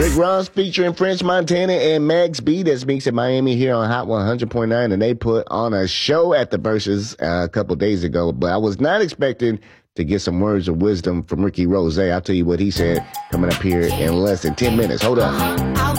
Rick Ross featuring French Montana and Max B. That's Meeks in Miami here on Hot 100.9. And they put on a show at the Versus a couple days ago. But I was not expecting to get some words of wisdom from Ricky Rose. I'll tell you what he said coming up here in less than 10 minutes. Hold on.